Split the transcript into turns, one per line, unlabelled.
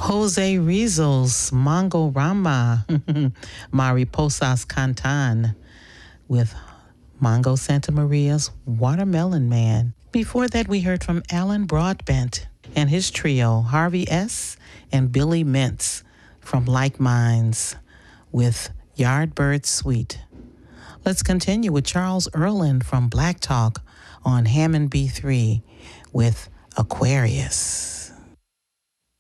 Jose Rizos, Mongo Rama, Mariposas Cantan with Mongo Santa Maria's Watermelon Man. Before that, we heard from Alan Broadbent and his trio, Harvey S. and Billy Mintz from Like Minds with Yardbird Suite. Let's continue with Charles Erland from Black Talk on Hammond B3 with Aquarius.